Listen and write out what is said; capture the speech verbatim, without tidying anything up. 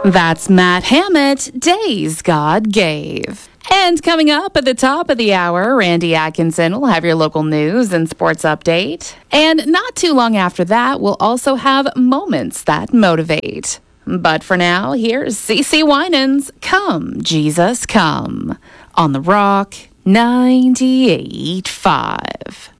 That's Matt Hammett, Days God Gave. And coming up at the top of the hour, Randy Atkinson will have your local news and sports update. And not too long after that, we'll also have Moments That Motivate. But for now, here's CeCe Winans, Come, Jesus, Come, on The Rock ninety-eight point five.